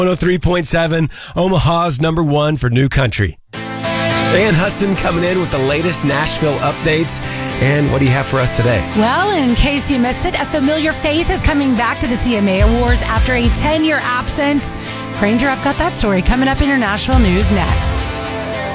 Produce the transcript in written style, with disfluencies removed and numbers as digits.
103.7, Omaha's number one for new country. Ann Hudson coming in with the latest Nashville updates. And what do you have for us today? Well, in case you missed it, a familiar face is coming back to the CMA Awards after a 10-year absence. Granger, I've got that story coming up in your Nashville news next.